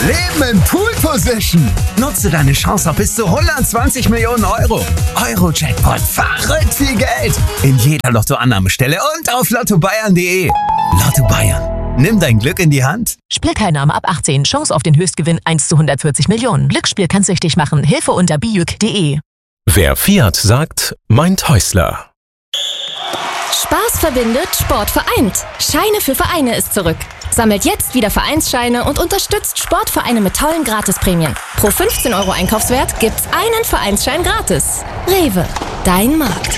Leben in Pool Position. Nutze deine Chance auf bis zu 120 Millionen Euro. Euro-Jackpot, verrückt viel Geld. In jeder Lottoannahmestelle und auf lottobayern.de. Lotto Bayern. Nimm dein Glück in die Hand. Spielteilnahme ab 18. Chance auf den Höchstgewinn 1 zu 140 Millionen. Glücksspiel kann süchtig machen. Hilfe unter biüc.de. Wer Fiat sagt, meint Häusler. Spaß verbindet, Sport vereint. Scheine für Vereine ist zurück. Sammelt jetzt wieder Vereinsscheine und unterstützt Sportvereine mit tollen Gratisprämien. Pro 15 € Einkaufswert gibt's einen Vereinsschein gratis. Rewe, dein Markt.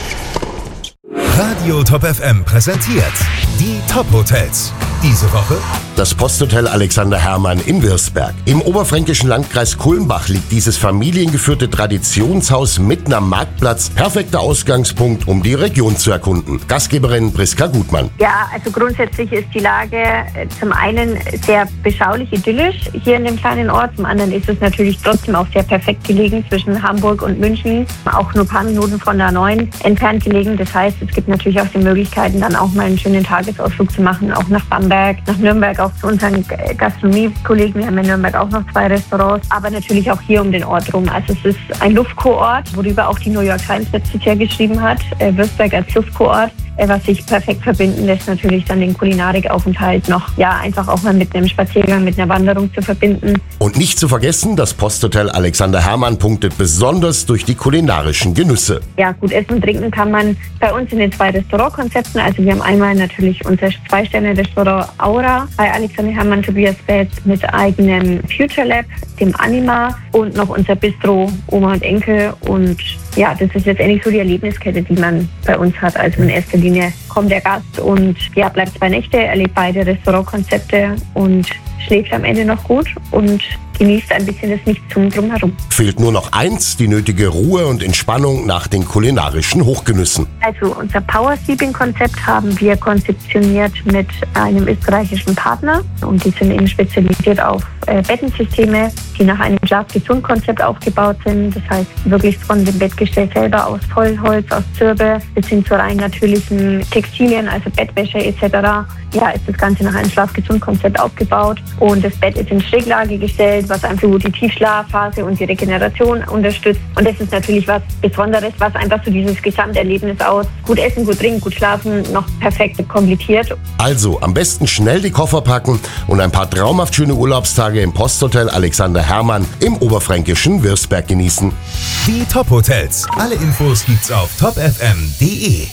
Radio Top FM präsentiert die Top-Hotels. Diese Woche das Posthotel Alexander Hermann in Würzberg. Im oberfränkischen Landkreis Kulmbach liegt dieses familiengeführte Traditionshaus mitten am Marktplatz. Perfekter Ausgangspunkt, um die Region zu erkunden. Gastgeberin Priska Gutmann. Ja, also grundsätzlich ist die Lage zum einen sehr beschaulich, idyllisch hier in dem kleinen Ort. Zum anderen ist es natürlich trotzdem auch sehr perfekt gelegen zwischen Hamburg und München. Auch nur ein paar Minuten von der A9 entfernt gelegen. Das heißt, es gibt natürlich auch die Möglichkeiten, dann auch mal einen schönen Tagesausflug zu machen, auch nach Bamberg, nach Nürnberg, auch zu unseren Gastronomiekollegen. Wir haben in Nürnberg auch noch 2 Restaurants, aber natürlich auch hier um den Ort rum. Also es ist ein Luftkurort, worüber auch die New York Times letztes Jahr geschrieben hat. Würzberg als Luftkurort, was sich perfekt verbinden lässt, natürlich dann den Kulinarikaufenthalt noch, ja, einfach auch mal mit einem Spaziergang, mit einer Wanderung zu verbinden. Und nicht zu vergessen, das Posthotel Alexander Hermann punktet besonders durch die kulinarischen Genüsse. Ja, gut essen und trinken kann man bei uns in den 2 Restaurantkonzepten. Also wir haben einmal natürlich unser 2-Sterne-Restaurant Aura bei Alexander Hermann Tobias Betz mit eigenem Future Lab, dem Anima, und noch unser Bistro Oma und Enkel. Und ja, das ist letztendlich so die Erlebniskette, die man bei uns hat. Also in erster Linie kommt der Gast und ja, bleibt 2 Nächte, erlebt beide Restaurantkonzepte und schläft am Ende noch gut und genießt ein bisschen das Nichtstun drumherum. Fehlt nur noch eins, die nötige Ruhe und Entspannung nach den kulinarischen Hochgenüssen. Also unser Power Sleeping-Konzept haben wir konzeptioniert mit einem österreichischen Partner und die sind eben spezialisiert auf Bettensysteme, die nach einem Schlaf-Gesund-Konzept aufgebaut sind. Das heißt, wirklich von dem Bettgestell selber aus Vollholz, aus Zirbe bis hin zu rein natürlichen Textilien, also Bettwäsche etc. Ja, ist das Ganze nach einem Schlaf-Gesund-Konzept aufgebaut und das Bett ist in Schräglage gestellt, was einfach so die Tiefschlafphase und die Regeneration unterstützt. Und das ist natürlich was Besonderes, was einfach so dieses Gesamterlebnis aus gut essen, gut trinken, gut schlafen noch perfekt komplettiert. Also am besten schnell die Koffer packen und ein paar traumhaft schöne Urlaubstage im Posthotel Alexander Hermann im oberfränkischen Würzberg genießen. die Top-Hotels. Alle Infos gibt's auf topfm.de.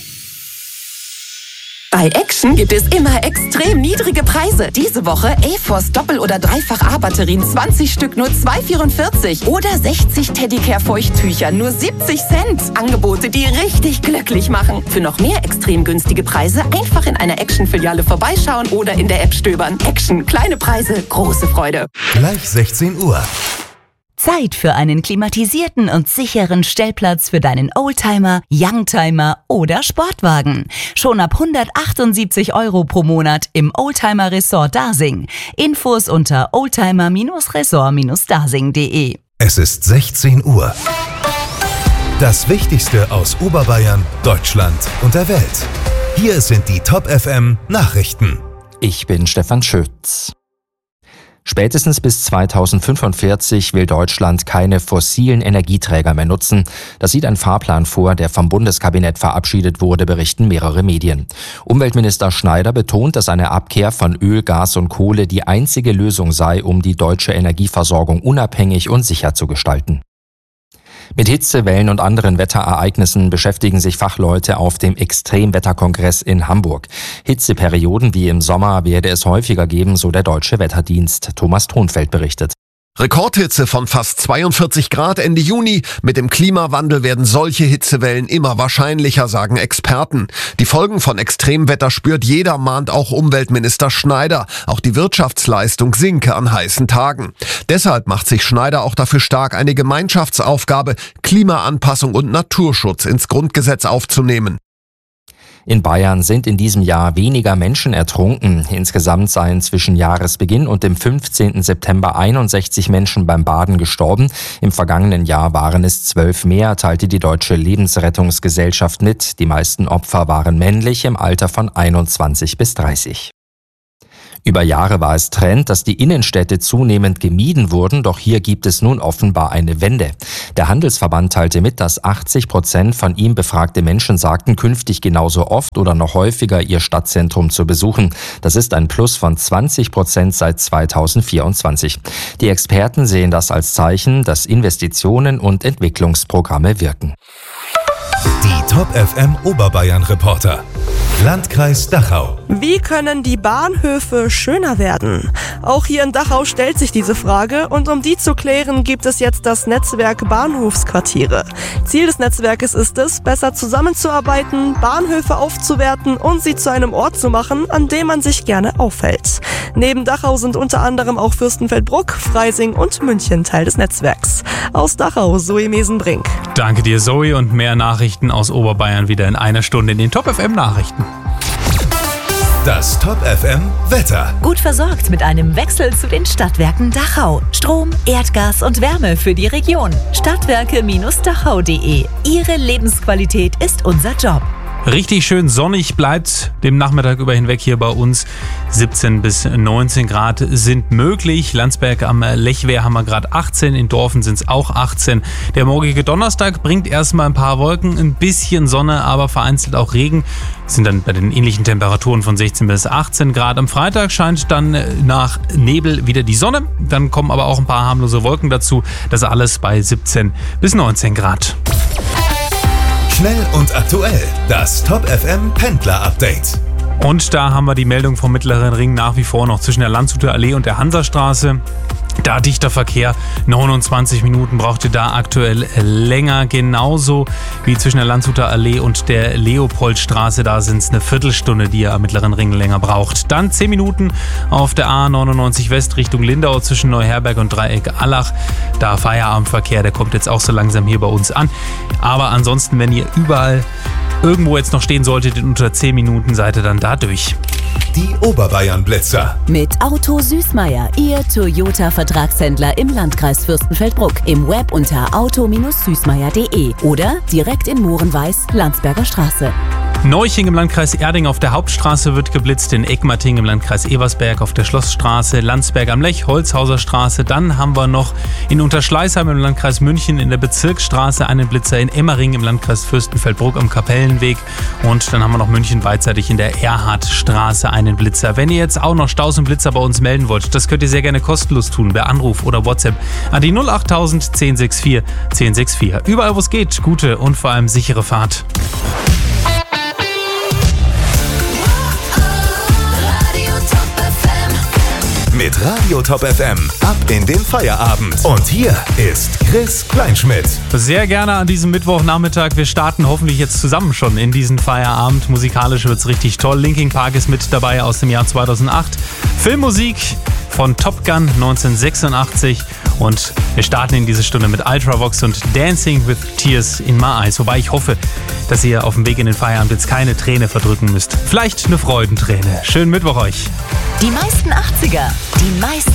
Bei Action gibt es immer extrem niedrige Preise. Diese Woche A-Force Doppel- oder Dreifach-A-Batterien 20 Stück nur 2,44 oder 60 Teddicare-Feuchttücher nur 70 Cent. Angebote, die richtig glücklich machen. Für noch mehr extrem günstige Preise einfach in einer Action-Filiale vorbeischauen oder in der App stöbern. Action, kleine Preise, große Freude. Gleich 16 Uhr. Zeit für einen klimatisierten und sicheren Stellplatz für deinen Oldtimer, Youngtimer oder Sportwagen. Schon ab 178 € pro Monat im Oldtimer Resort Dasing. Infos unter oldtimer-resort-dasing.de. Es ist 16 Uhr. Das Wichtigste aus Oberbayern, Deutschland und der Welt. Hier sind die Top FM Nachrichten. Ich bin Stefan Schütz. Spätestens bis 2045 will Deutschland keine fossilen Energieträger mehr nutzen. Das sieht ein Fahrplan vor, der vom Bundeskabinett verabschiedet wurde, berichten mehrere Medien. Umweltminister Schneider betont, dass eine Abkehr von Öl, Gas und Kohle die einzige Lösung sei, um die deutsche Energieversorgung unabhängig und sicher zu gestalten. Mit Hitzewellen und anderen Wetterereignissen beschäftigen sich Fachleute auf dem Extremwetterkongress in Hamburg. Hitzeperioden wie im Sommer werde es häufiger geben, so der Deutsche Wetterdienst. Thomas Thonfeld berichtet. Rekordhitze von fast 42 Grad Ende Juni. Mit dem Klimawandel werden solche Hitzewellen immer wahrscheinlicher, sagen Experten. Die Folgen von Extremwetter spürt jeder, mahnt auch Umweltminister Schneider. Auch die Wirtschaftsleistung sinke an heißen Tagen. Deshalb macht sich Schneider auch dafür stark, eine Gemeinschaftsaufgabe, Klimaanpassung und Naturschutz ins Grundgesetz aufzunehmen. In Bayern sind in diesem Jahr weniger Menschen ertrunken. Insgesamt seien zwischen Jahresbeginn und dem 15. September 61 Menschen beim Baden gestorben. Im vergangenen Jahr waren es 12 mehr, teilte die Deutsche Lebensrettungsgesellschaft mit. Die meisten Opfer waren männlich im Alter von 21 bis 30. Über Jahre war es Trend, dass die Innenstädte zunehmend gemieden wurden, doch hier gibt es nun offenbar eine Wende. Der Handelsverband teilte mit, dass 80% von ihm befragte Menschen sagten, künftig genauso oft oder noch häufiger ihr Stadtzentrum zu besuchen. Das ist ein Plus von 20% seit 2024. Die Experten sehen das als Zeichen, dass Investitionen und Entwicklungsprogramme wirken. Die Top FM Oberbayern Reporter. Landkreis Dachau. Wie können die Bahnhöfe schöner werden? Auch hier in Dachau stellt sich diese Frage und um die zu klären, gibt es jetzt das Netzwerk Bahnhofsquartiere. Ziel des Netzwerkes ist es, besser zusammenzuarbeiten, Bahnhöfe aufzuwerten und sie zu einem Ort zu machen, an dem man sich gerne aufhält. Neben Dachau sind unter anderem auch Fürstenfeldbruck, Freising und München Teil des Netzwerks. Aus Dachau, Zoe Mesenbrink. Danke dir, Zoe, und mehr Nachrichten aus Oberbayern wieder in einer Stunde in den Top FM Nachrichten. Das Top FM Wetter. Gut versorgt mit einem Wechsel zu den Stadtwerken Dachau. Strom, Erdgas und Wärme für die Region. Stadtwerke-dachau.de. Ihre Lebensqualität ist unser Job. Richtig schön sonnig bleibt dem Nachmittag über hinweg hier bei uns. 17 bis 19 Grad sind möglich. Landsberg am Lechwehr haben wir gerade 18, in Dorfen sind es auch 18. Der morgige Donnerstag bringt erstmal ein paar Wolken, ein bisschen Sonne, aber vereinzelt auch Regen. Sind dann bei den ähnlichen Temperaturen von 16 bis 18 Grad. Am Freitag scheint dann nach Nebel wieder die Sonne. Dann kommen aber auch ein paar harmlose Wolken dazu. Das alles bei 17 bis 19 Grad. Schnell und aktuell. Das Top FM Pendler Update. Und da haben wir die Meldung vom Mittleren Ring nach wie vor noch zwischen der Landshuter Allee und der Hansastraße. Da dichter Verkehr, 29 Minuten braucht ihr da aktuell länger. Genauso wie zwischen der Landshuter Allee und der Leopoldstraße. Da sind es eine Viertelstunde, die ihr am Mittleren Ring länger braucht. Dann 10 Minuten auf der A99 West Richtung Lindau zwischen Neuherberg und Dreieck Allach. Da Feierabendverkehr, der kommt jetzt auch so langsam hier bei uns an. Aber ansonsten, wenn ihr überall irgendwo jetzt noch stehen solltet, in unter 10 Minuten seid ihr dann da durch. Die Oberbayern Blitzer. Mit Auto Süßmeier, Ihr Toyota-Vertragshändler im Landkreis Fürstenfeldbruck. Im Web unter auto-süßmeier.de oder direkt in Mohrenweiß, Landsberger Straße. Neuching im Landkreis Erding auf der Hauptstraße wird geblitzt, in Egmating im Landkreis Eversberg auf der Schlossstraße, Landsberg am Lech, Holzhauser Straße. Dann haben wir noch in Unterschleißheim im Landkreis München in der Bezirksstraße einen Blitzer, in Emmering im Landkreis Fürstenfeldbruck am Kapellenweg. Und dann haben wir noch München beidseitig in der Erhardstraße einen Blitzer. Wenn ihr jetzt auch noch Staus und Blitzer bei uns melden wollt, das könnt ihr sehr gerne kostenlos tun, per Anruf oder WhatsApp an die 08000 1064 1064. Überall wo es geht, gute und vor allem sichere Fahrt. Mit Radio Top FM ab in den Feierabend. Und hier ist Chris Kleinschmidt. Sehr gerne an diesem Mittwochnachmittag. Wir starten hoffentlich jetzt zusammen schon in diesen Feierabend. Musikalisch wird's richtig toll. Linkin Park ist mit dabei aus dem Jahr 2008. Filmmusik von Top Gun 1986. Und wir starten in diese Stunde mit Ultravox und Dancing with Tears in My Eyes. Wobei ich hoffe, dass ihr auf dem Weg in den Feierabend jetzt keine Träne verdrücken müsst. Vielleicht eine Freudenträne. Schönen Mittwoch euch. Die meisten 80er, die meisten